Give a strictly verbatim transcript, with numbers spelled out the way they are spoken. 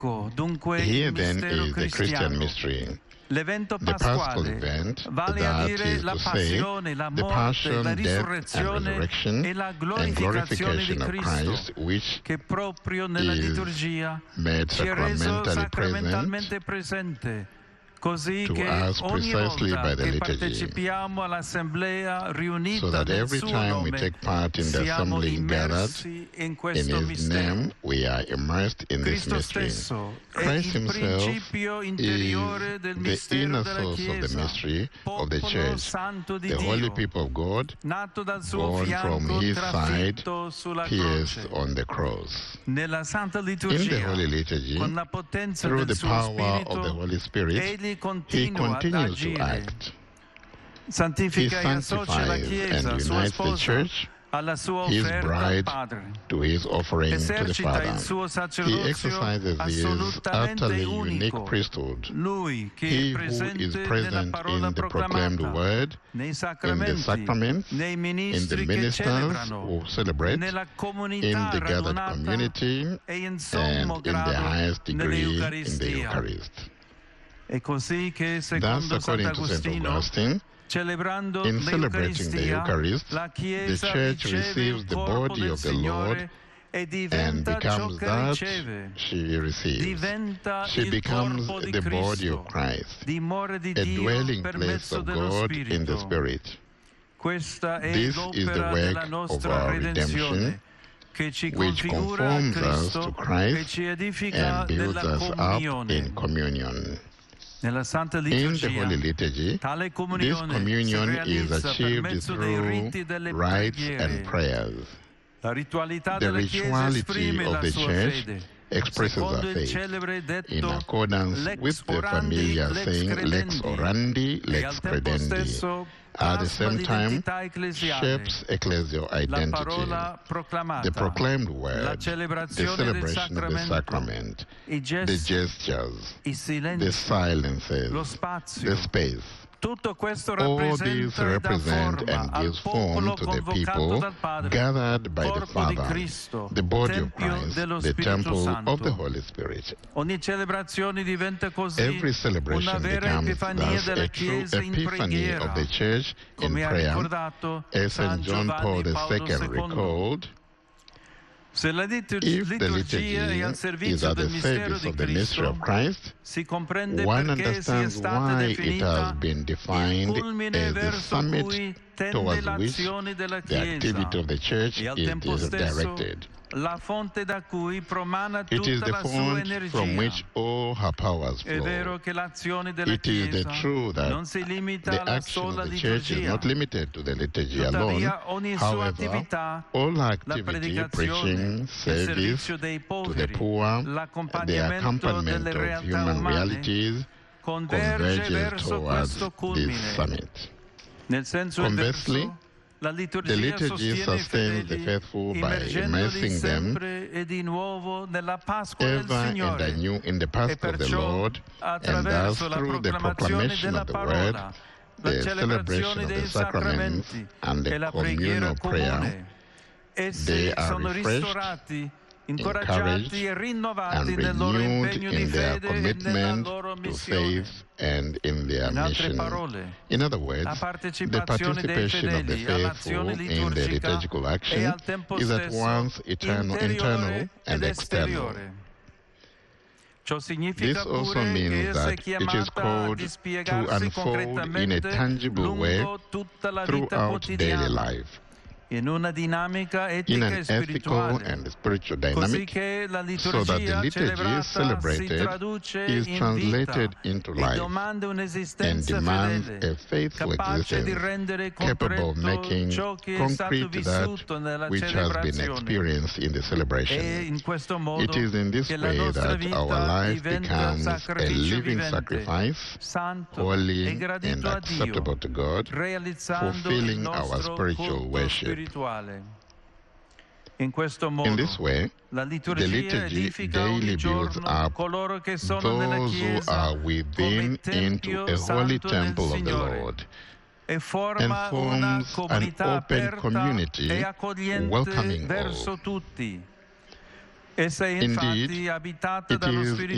Dunque Here il then mistero is the Christian cristiano. mystery. L'evento The Paschal pasquale event, vale a that dire is la to say, passione, la the morte, passion, la death, and risurrezione resurrection e la and glorificazione di glorification of Cristo, Christ, which che proprio nella is liturgia made ci è reso sacramentally sacramentalmente presente, così to che us ogni precisely volta by the che liturgy, partecipiamo all'assemblea so riunita that nel every suo time we nome, take part in the siamo assembly gathered immersi in in questo His mistero. name, we are immersed in this Cristo mystery. stesso è Christ il himself principio is interiore del the mistero inner della source of the Chiesa, mystery of the popolo church, santo di the holy Dio, people of God, nato dal suo born from fianco his side, trafitto sulla pierced croce. on the cross. Nella Santa In the Liturgia, Holy Liturgy, con la potenza through del the suo power of the Spirito, Holy Spirit, egli He continua ad continues to agire. act. He Santifica e associa la sanctifies Chiesa, and sua unites the sposa, church, alla sua his offerta al bride, Padre. to his offering to the Esercita il Father. suo He sacerdozio exercises his assolutamente utterly unique unico. priesthood. Lui che He è who is presente nella present parola in the proclaimed proclamata, word, nei in the sacramenti, sacraments, nei in the ministri che ministers celebrano, who celebrate, nella in comunità the gathered radunata community, e in and sommo in the grado highest degree in the nell'Eucaristia. Eucharist. È così che, Thus, secondo according to Saint Sant'Agostino, Augustine, celebrando in celebrating the l'Eucaristia, Eucharist, la the Chiesa Church riceve receives il the corpo body del of the Lord Signore e and diventa ciò becomes che that riceve. she receives. Diventa She il becomes corpo di the body Cristo, of Christ, dimora di a Dio dwelling per place mezzo of dello God in the Spirito. Spirit. Questa è This is the l'opera work della of nostra our redenzione, redemption, che ci which configura a conforms us to Cristo e Christ ci edifica and builds nella us up comunione. in communion. Nella Santa In the Liturgia, Holy Liturgy, tale this comunione si communion is realizza per achieved mezzo dei through riti delle rites preghiere. and prayers. La ritualità The della Chiesa rituality esprime of la the sua Church fede, expresses secondo our il faith celebre in detto accordance lex with the orandi, familiar lex saying lex credendi, orandi, e lex al tempo credendi. stesso At the plasma same time, l'identità ecclesiale, shapes ecclesial la identity, parola proclamata, the proclaimed la word, the celebrazione del celebration of the sacramento, sacrament, i the gesti, gestures, i the silenzi, silences, lo spazio. the space. Tutto questo All these rappresenta e dà represent forma and al gives form popolo to the convocato people dal Padre, gathered by the corpo di Father, Cristo, the body of tempio Christ, dello the Spirito temple of Santo. the Holy Spirit. Ogni celebrazione diventa così Every una celebration vera becomes epifania thus della a true Chiesa in epiphany preghiera, of the Church in come ha prayer, ricordato as San Saint John Paul Giovanni Paolo the Second secondo. recalled. Se la litur- If the liturgia è al liturgy is servizio at del the mistero service di of the mystery Cristo, of Christ, si comprende one perché sia understands stata why it has definita been il defined culmine as the verso summit cui tende towards which l'azione della the activity Chiesa of the Church e al is tempo stesso directed. la fonte da cui promana It is tutta the la sua font from energia. which all her powers È vero flow. che l'azione della It is the Chiesa truth that non si limita the alla action sola of the Church is liturgia. not limited to the liturgy alone. Tuttavia ogni sua However, attività, all la activity, predicazione, preaching, il service servizio dei to the poveri, poor, the l'accompagnamento accompaniment delle of realtà human umane, realities, converge converges verso towards questo this culmine. summit. Nel senso Conversely, inverso, la the liturgia liturgy sostiene i sustains the fedeli, faithful by immergendoli immersing them sempre e di nuovo nella Pasqua del ever and Signore, anew in the Pasch e of the perciò Lord, and thus attraverso la through the proclamazione proclamation della of the word, parola, la the celebration celebrazione of dei the sacraments, sacramenti and e the la preghiera communal prayer, comune, essi they are sono refreshed, ristorati, encouraged, incoraggiati e and rinnovati nel loro renewed impegno di in their fede e nella commitment loro to missione. faith and in their In altre mission. parole, In other words, la the partecipazione dei participation of the fedeli faithful all'azione in the liturgica liturgical è action al tempo is at stesso once eternal, internal interiore and ed external. esteriore. Ciò This significa also pure che means essa è that it is chiamata a called to dispiegarsi unfold in a concretamente tangible way lungo tutta la vita throughout daily quotidiana, life, in una dinamica in etica an e ethical spirituale, and spiritual così dynamic, che la so that the liturgia liturgy celebrata si celebrated traduce is in translated vita into e life domanda and un'esistenza demands fedele, a faithful capace di existence, rendere capable of concreto making ciò che è stato concrete that vissuto nella which has been celebrazione. experienced in the È celebration. in questo modo It is in this che la way nostra that vita our life diventa becomes a sacrificio living vivente, sacrifice, santo holy e and gradito a Dio, acceptable to God, realizzando il fulfilling our nostro spiritual culto worship. spirituale. In questo In modo, this way, la the liturgia liturgy edifica daily ogni builds giorno up coloro che sono nella those who Chiesa are come within into tempio a holy santo del temple of the Signore Lord, e and forma una forms an comunità open aperta community e accogliente welcoming verso all. tutti. Essa è Indeed, infatti abitata it dallo is Spirito